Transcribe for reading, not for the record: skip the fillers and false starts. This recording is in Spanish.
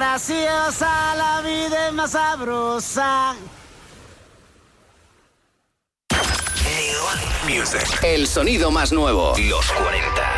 graciosa, la vida es más sabrosa. Music. El sonido más nuevo. Los 40.